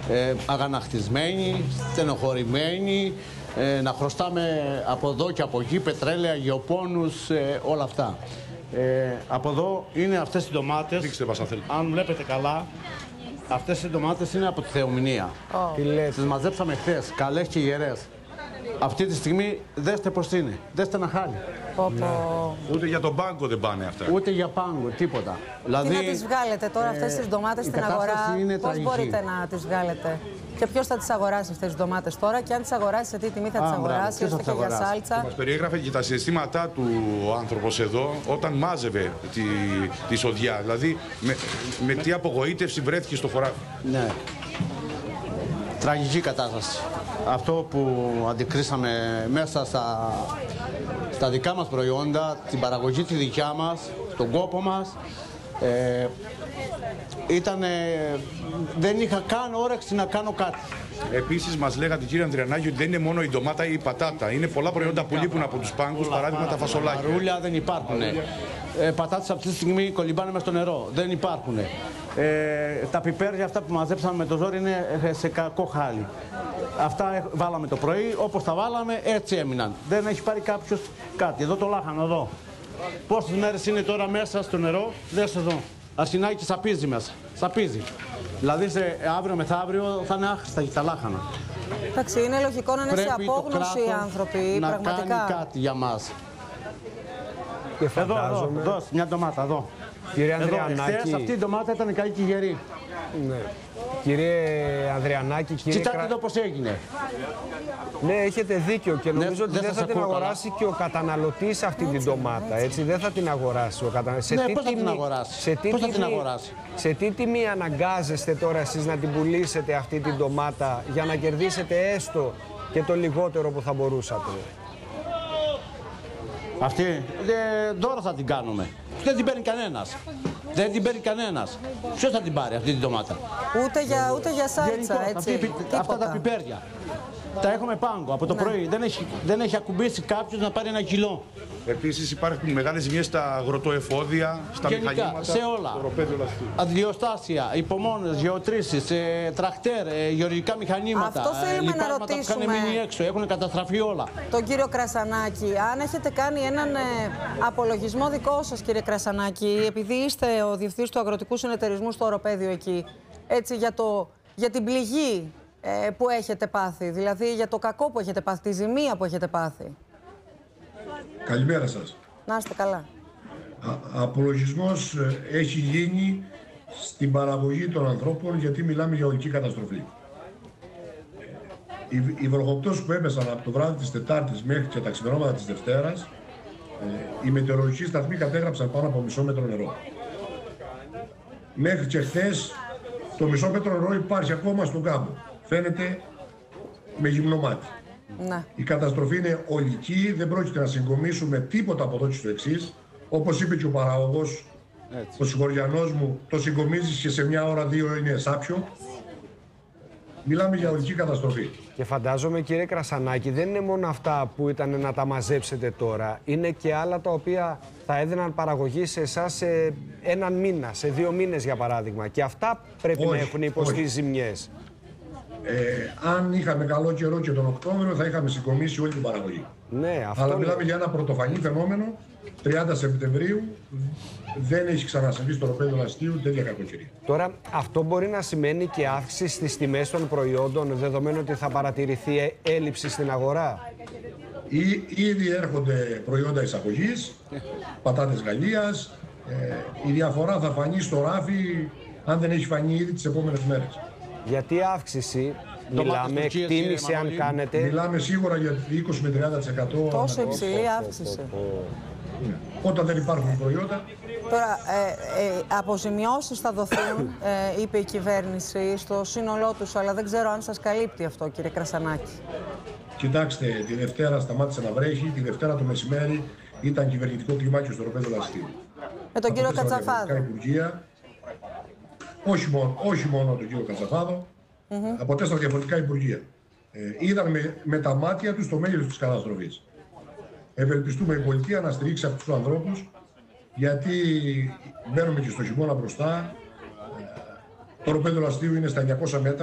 αγανακτισμένοι, στενοχωρημένοι, να χρωστάμε από εδώ και από εκεί, πετρέλαια, γεωπόνους, όλα αυτά. Από εδώ είναι αυτές οι ντομάτες. Δείξτε μας αν θέλετε. Αν βλέπετε καλά, αυτές οι ντομάτες είναι από τη Θεομηνία. Τις μαζέψαμε χθες, καλές και ιερές. Αυτή τη στιγμή δέστε πώς είναι, δέστε ένα χάλι. Ούτε για τον πάγκο δεν πάνε αυτά. Ούτε για πάγκο, τίποτα. Δηλαδή, τι να τις βγάλετε τώρα αυτές τις ντομάτες στην αγορά, πώς μπορείτε να τις βγάλετε? Και ποιος θα τις αγοράσει αυτές τις ντομάτες τώρα, και αν τις αγοράσει, σε τι τιμή θα τις αγοράσει, ώστε και για σάλτσα? Μας περιέγραφε και τα συναισθήματά του ο άνθρωπος εδώ όταν μάζευε τη σοδιά. Δηλαδή με τι απογοήτευση βρέθηκε στο χωράφι. Ναι. Τραγική κατάσταση. Αυτό που αντικρίσαμε μέσα στα δικά μας προϊόντα, την παραγωγή τη δικιά μας, τον κόπο μας, δεν είχα καν όρεξη να κάνω κάτι. Επίσης μας λέγατε, κύριε Ανδριανάκη, ότι δεν είναι μόνο η ντομάτα ή η πατάτα. Είναι πολλά προϊόντα που λείπουν από τους πάγκους, παράδειγμα τα φασολάκια. Μαρούλια δεν υπάρχουν. Πατάτες αυτή τη στιγμή κολυμπάνε μες στο νερό. Δεν υπάρχουν. Τα πιπέρια αυτά που μαζέψαμε με το ζόρι είναι σε κακό χάλι. Αυτά βάλαμε το πρωί, όπως τα βάλαμε έτσι έμειναν. Δεν έχει πάρει κάποιος κάτι. Εδώ το λάχανο εδώ. Πόσες μέρες είναι τώρα μέσα στο νερό, δες εδώ. Αρχινάει και σαπίζει μέσα. Σαπίζει. Δηλαδή αύριο μεθαύριο θα είναι άχρηστα τα λάχανα. Εντάξει, είναι λογικό να είναι σε απόγνωση οι άνθρωποι, να πραγματικά. Να κάνει κάτι για μας. Και φαντάζομαι... Εδώ, μια ντομάτα, εδώ. Κύριε Ανδριανάκη... Χθες αυτή η ντομάτα ήταν καλή και γερή. Ναι. Κύριε Ανδριανάκη, κοιτάτε εδώ πώς έγινε. Ναι, έχετε δίκιο και νομίζω ότι δεν θα την αγοράσει και ο καταναλωτής αυτή την ντομάτα, έτσι. Δεν θα την αγοράσει ο καταναλωτής. Ναι, πώς θα την αγοράσει. Πώς θα την αγοράσει. Σε τι τιμή αναγκάζεστε τώρα εσείς να την πουλήσετε αυτή την ντομάτα για να κερδίσετε έστω και το λιγότερο που θα μπορούσατε? Αυτή τώρα θα την κάνουμε. Δεν την παίρνει κανένας. Δεν την παίρνει κανένας. Ποιος θα την πάρει αυτή την ντομάτα? Ούτε για σάλτσα, έτσι. Αυτά τα πιπέρια. Τα έχουμε πάγκο από το πρωί. Δεν έχει ακουμπήσει κάποιος να πάρει 1 κιλό. Επίσης υπάρχουν μεγάλες ζημιές στα αγροτοεφόδια, στα μηχανήματα. Σε όλα. Αντιλιοστάσια, υπομόνες, γεωτρήσεις, τρακτέρ, γεωργικά μηχανήματα. Αυτό θέλουμε να ρωτήσουμε. Έχουν μείνει έξω, έχουν καταστραφεί όλα. Τον κύριο Κρασανάκη, αν έχετε κάνει έναν απολογισμό δικό σας, κύριε Κρασανάκη, επειδή είστε ο διευθυντής του Αγροτικού Συνεταιρισμού στο Οροπέδιο εκεί, έτσι, για την πληγή που έχετε πάθει, δηλαδή για το κακό που έχετε πάθει, τη ζημία που έχετε πάθει. Καλημέρα σας. Να είστε καλά. Απολογισμός έχει γίνει στην παραγωγή των ανθρώπων, γιατί μιλάμε για ολική καταστροφή. Οι βροχοπτώσεις που έπεσαν από το βράδυ της Τετάρτης μέχρι και τα ξημερώματα της Δευτέρας, οι μετεωρολογικοί σταθμοί κατέγραψαν πάνω από μισό μέτρο νερό. Μέχρι και χθες το μισό μέτρο νερό υπάρχει ακόμα στον κάμπο. Φαίνεται με γυμνό μάτι. Ναι. Η καταστροφή είναι ολική, δεν πρόκειται να συγκομίσουμε τίποτα από εδώ και στο εξής. Όπως είπε και ο παραγωγός, ο συγχωριανός μου, το συγκομίζεις και σε μια ώρα, 2 είναι σάπιο. Μιλάμε για ολική καταστροφή. Και φαντάζομαι, κύριε Κρασανάκη, δεν είναι μόνο αυτά που ήταν να τα μαζέψετε τώρα. Είναι και άλλα τα οποία θα έδιναν παραγωγή σε εσάς σε 1 μήνα, σε 2 μήνες για παράδειγμα. Και αυτά πρέπει να έχουν υποστεί ζημιές. Αν είχαμε καλό καιρό και τον Οκτώβριο θα είχαμε συγκομίσει όλη την παραγωγή. Ναι, αυτό αλλά μιλάμε για ένα πρωτοφανή φαινόμενο. 30 Σεπτεμβρίου δεν έχει ξανασυμβεί στο Οροπέδιο Λαστίου τέτοια κακοκαιρία. Τώρα αυτό μπορεί να σημαίνει και αύξηση στις τιμές των προϊόντων, δεδομένου ότι θα παρατηρηθεί έλλειψη στην αγορά. Ήδη έρχονται προϊόντα εισαγωγής, πατάτες Γαλλίας. Η διαφορά θα φανεί στο ράφι, αν δεν έχει φανεί ήδη τις επόμενες μέρες. Γιατί αύξηση, μιλάμε, εκτίμηση αν κάνετε. Μιλάμε σίγουρα για 20 με 30%. Τόσο υψηλή αύξηση. Όταν δεν υπάρχουν προϊόντα. Τώρα, αποζημιώσεις θα δοθούν, είπε η κυβέρνηση, στο σύνολό τους, αλλά δεν ξέρω αν σας καλύπτει αυτό, κύριε Κρασανάκη. Κοιτάξτε, τη Δευτέρα σταμάτησε να βρέχει, τη Δευτέρα το μεσημέρι ήταν κυβερνητικό κλιμάκιο στο Οροπέδιο Λαστίου. Με τον κύριο Κατσαφάδο. Όχι μόνο τον κύριο Κατσαφάδο, από 4 διαφορετικά υπουργεία. Είδαν με τα μάτια τους το μέγεθος της καταστροφής. Ευελπιστούμε η πολιτεία να στηρίξει αυτούς τους ανθρώπους, γιατί μπαίνουμε και στο χειμώνα μπροστά. Το Οροπέδιο Λαστίου είναι στα 900 μέτρα.